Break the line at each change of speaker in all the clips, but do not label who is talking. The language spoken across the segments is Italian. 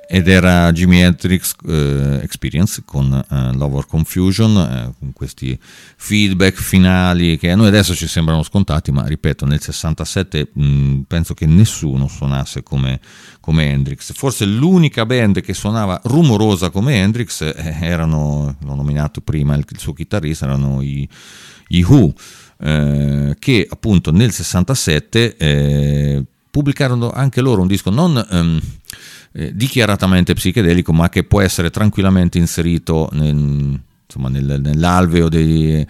ed era Jimi Hendrix Experience con Love or Confusion, con questi feedback finali che a noi adesso ci sembrano scontati, ma ripeto, nel 67 penso che nessuno suonasse come Hendrix. Forse l'unica band che suonava rumorosa come Hendrix l'ho nominato prima il suo chitarrista, erano i Who, che appunto nel 67 pubblicarono anche loro un disco non dichiaratamente psichedelico, ma che può essere tranquillamente inserito nell'alveo dei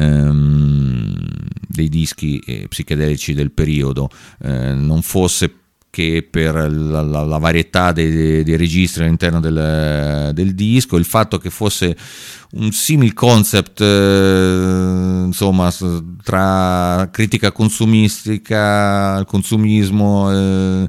dischi psichedelici del periodo, non fosse che per la varietà dei registri all'interno del disco, il fatto che fosse un simil concept insomma tra critica consumistica, il consumismo,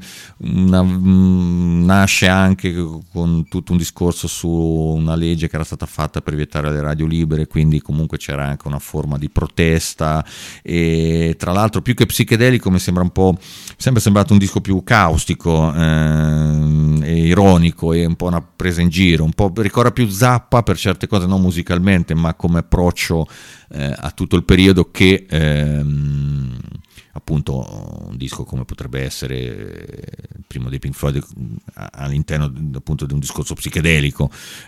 nasce anche con tutto un discorso su una legge che era stata fatta per vietare le radio libere, quindi comunque c'era anche una forma di protesta, e tra l'altro più che psichedelico mi sembra sempre sembrato un disco più caustico e ironico, e un po' una presa in giro, un po' ricorda più Zappa per certe cose, non musicalmente ma come approccio a tutto il periodo, che appunto un disco come potrebbe essere il primo dei Pink Floyd all'interno appunto di un discorso psichedelico,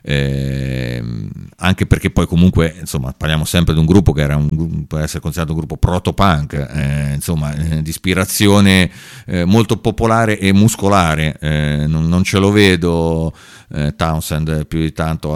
anche perché poi comunque insomma parliamo sempre di un gruppo che può essere considerato un gruppo proto-punk, di ispirazione molto popolare e muscolare, non ce lo vedo Townshend più di tanto